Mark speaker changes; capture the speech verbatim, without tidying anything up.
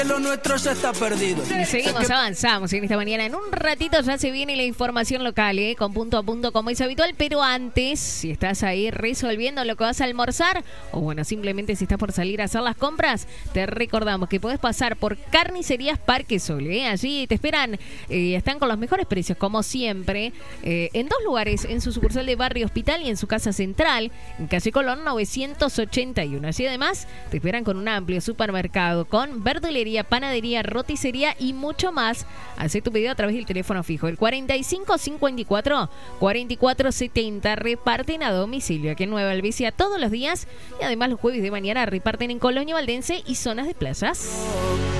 Speaker 1: Lo nuestro ya está perdido.
Speaker 2: Y seguimos, avanzamos en esta mañana. En un ratito ya se viene la información local, ¿eh? Con punto a punto como es habitual. Pero antes, si estás ahí resolviendo lo que vas a almorzar, o bueno, simplemente si estás por salir a hacer las compras, te recordamos que podés pasar por Carnicerías Parque Sol, ¿eh? Allí te esperan, eh, están con los mejores precios, como siempre, eh, en dos lugares, en su sucursal de Barrio Hospital y en su casa central, en calle Colón novecientos ochenta y uno. Así además, te esperan con un amplio supermercado, con verdulería, panadería, roticería y mucho más. Hacé tu pedido a través del teléfono fijo, el cuarenta y cinco cincuenta y cuatro cuarenta y cuatro setenta. Reparten a domicilio aquí en Nueva Albesia todos los días y además los jueves de mañana reparten en Colonia Valdense y zonas de playas.